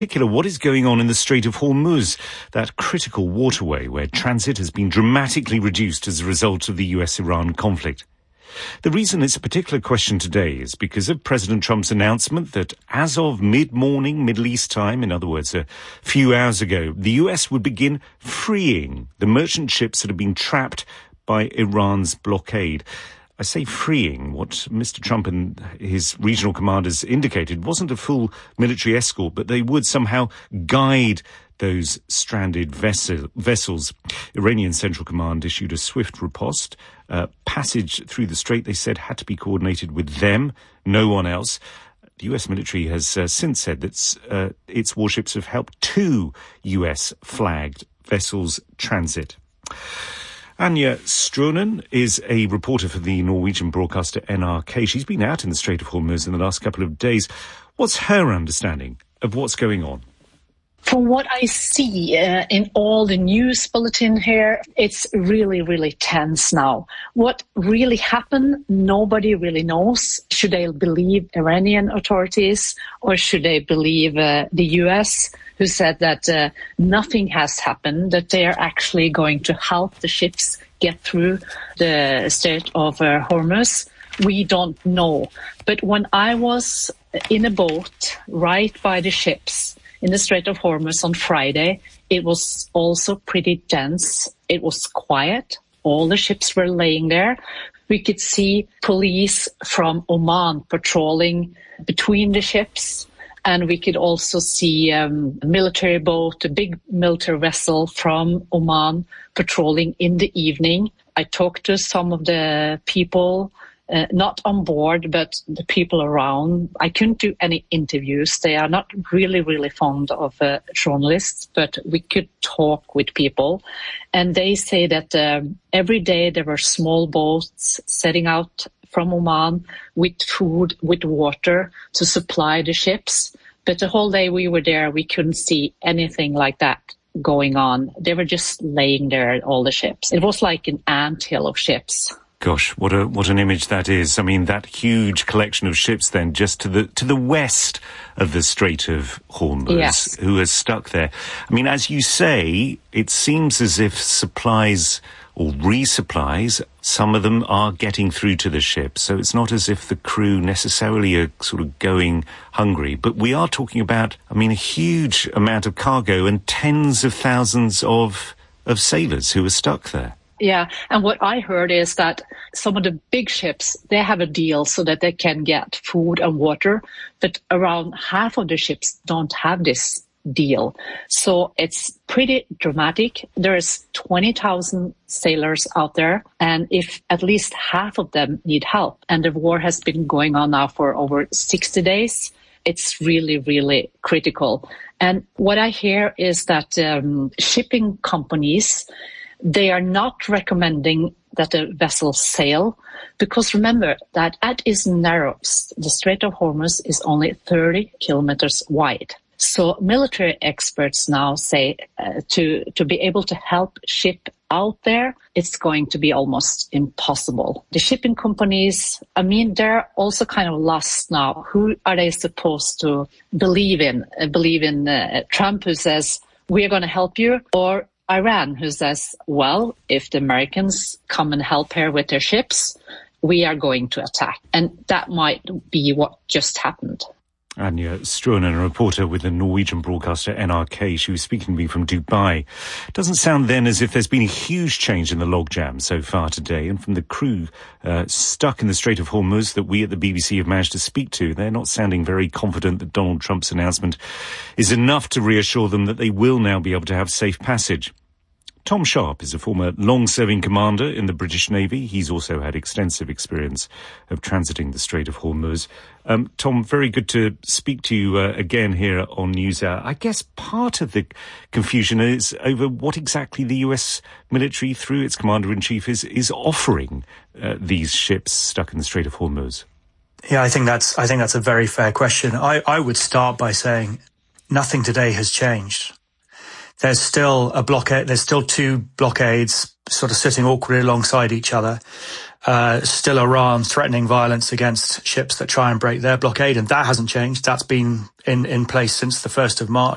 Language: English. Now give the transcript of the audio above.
Particular, what is going on in the Strait of Hormuz, that critical waterway where transit has been dramatically reduced as a result of the US-Iran conflict. The reason it's a particular question today is because of President Trump's announcement that as of mid-morning Middle East time, in other words, a few hours ago, the US would begin freeing the merchant ships that have been trapped by Iran's blockade. I say freeing. What Mr. Trump and his regional commanders indicated wasn't a full military escort, but they would somehow guide those stranded vessels. Iranian Central Command issued a swift riposte. Passage through the strait, they said, had to be coordinated with them, no one else. The US military has since said that its warships have helped 2 US-flagged vessels transit. Anja Stroenen is a reporter for the Norwegian broadcaster NRK. She's been out in the Strait of Hormuz in the last couple of days. What's her understanding of what's going on? From what I see in all the news bulletin here, it's really, really tense now. What really happened, nobody really knows. Should they believe Iranian authorities or should they believe the US, who said that nothing has happened, that they are actually going to help the ships get through the Strait of Hormuz? We don't know. But when I was in a boat right by the ships in the Strait of Hormuz on Friday, it was also pretty dense. It was quiet. All the ships were laying there. We could see police from Oman patrolling between the ships. And we could also see a military boat, a big military vessel from Oman patrolling in the evening. I talked to some of the people, not on board, but the people around. I couldn't do any interviews. They are not really, really fond of journalists, but we could talk with people. And they say that every day there were small boats setting out from Oman with food, with water to supply the ships. But the whole day we were there, we couldn't see anything like that going on. They were just laying there, all the ships. It was like an anthill of ships. Gosh, what an image that is. I mean, that huge collection of ships then just to the west of the Strait of Hormuz, yes, who are stuck there. I mean, as you say, it seems as if supplies or resupplies, some of them are getting through to the ships. So it's not as if the crew necessarily are sort of going hungry. But we are talking about, I mean, a huge amount of cargo and tens of thousands of sailors who are stuck there. Yeah, and what I heard is that some of the big ships, they have a deal so that they can get food and water, but around half of the ships don't have this deal. So it's pretty dramatic. There's 20,000 sailors out there, and if at least half of them need help, and the war has been going on now for over 60 days, it's really, really critical. And what I hear is that shipping companies, they are not recommending that the vessels sail, because remember that at its narrowest, the Strait of Hormuz is only 30 kilometers wide. So military experts now say to be able to help ship out there, it's going to be almost impossible. The shipping companies, I mean, they're also kind of lost now. Who are they supposed to believe in? Trump, who says, we're going to help you, or Iran, who says, well, if the Americans come and help here with their ships, we are going to attack. And that might be what just happened. Anja Stroenen, a reporter with the Norwegian broadcaster NRK. She was speaking to me from Dubai. Doesn't sound then as if there's been a huge change in the logjam so far today. And from the crew stuck in the Strait of Hormuz that we at the BBC have managed to speak to, they're not sounding very confident that Donald Trump's announcement is enough to reassure them that they will now be able to have safe passage. Tom Sharp is a former long-serving commander in the British Navy. He's also had extensive experience of transiting the Strait of Hormuz. Tom, very good to speak to you again here on NewsHour. I guess part of the confusion is over what exactly the US military, through its commander-in-chief, is offering these ships stuck in the Strait of Hormuz. Yeah, I think that's a very fair question. I would start by saying nothing today has changed. There's still a blockade. There's still 2 blockades sort of sitting awkwardly alongside each other. Still Iran threatening violence against ships that try and break their blockade, and that hasn't changed. That's been in place since the 1st of March.